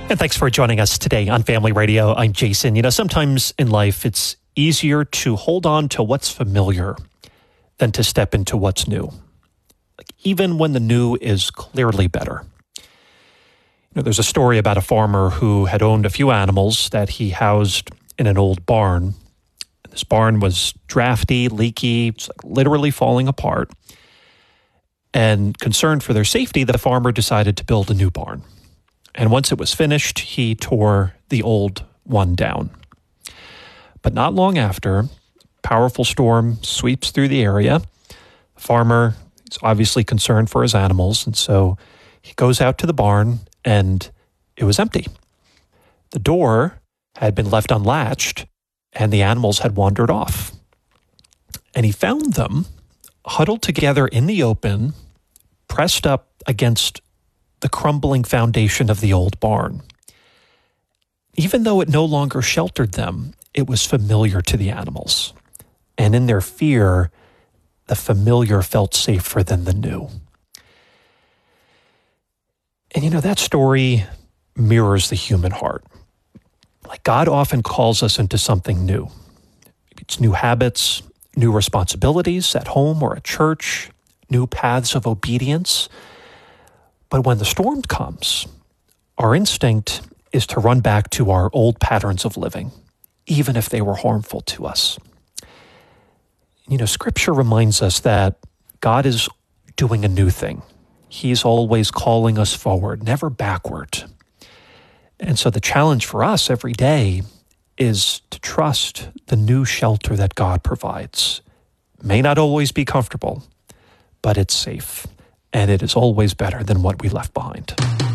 And thanks for joining us today on Family Radio. I'm Jason. Sometimes in life, it's easier to hold on to what's familiar than to step into what's new, even when the new is clearly better. There's a story about a farmer who had owned a few animals that he housed in an old barn. This barn was drafty, leaky, literally falling apart. And concerned for their safety, the farmer decided to build a new barn. And once it was finished, he tore the old one down. But not long after, a powerful storm sweeps through the area. The farmer is obviously concerned for his animals, and so he goes out to the barn, and it was empty. The door had been left unlatched, and the animals had wandered off. And he found them huddled together in the open, pressed up against the crumbling foundation of the old barn. Even though it no longer sheltered them, it was familiar to the animals. And in their fear, the familiar felt safer than the new. And that story mirrors the human heart. God often calls us into something new. It's new habits, new responsibilities at home or at church, new paths of obedience. But when the storm comes, our instinct is to run back to our old patterns of living, even if they were harmful to us. Scripture reminds us that God is doing a new thing. He's always calling us forward, never backward. And so the challenge for us every day is to trust the new shelter that God provides. It may not always be comfortable, but it's safe. And it is always better than what we left behind.